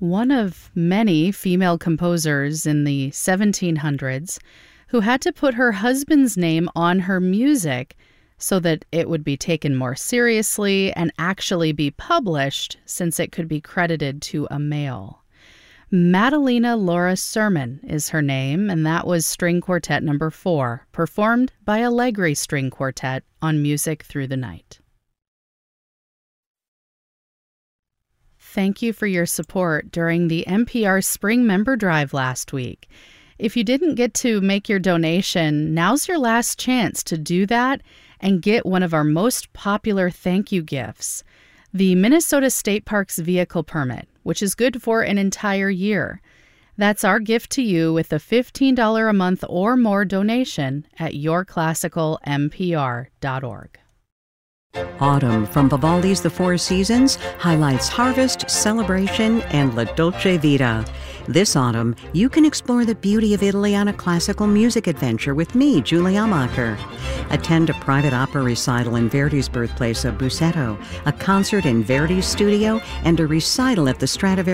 one of many female composers in the 1700s who had to put her husband's name on her music so that it would be taken more seriously and actually be published since it could be credited to a male. Madalena Laura Sermon is her name, and that was String Quartet No. 4, performed by Allegri String Quartet on Music Through the Night. Thank you for your support during the NPR Spring Member Drive last week. If you didn't get to make your donation, now's your last chance to do that and get one of our most popular thank you gifts, the Minnesota State Parks Vehicle Permit, which is good for an entire year. That's our gift to you with a $15 a month or more donation at yourclassicalnpr.org. Autumn from Vivaldi's The Four Seasons highlights harvest, celebration, and La Dolce Vita. This autumn, you can explore the beauty of Italy on a classical music adventure with me, Julie Amacher. Attend a private opera recital in Verdi's birthplace of Busseto, a concert in Verdi's studio, and a recital at the Stradivari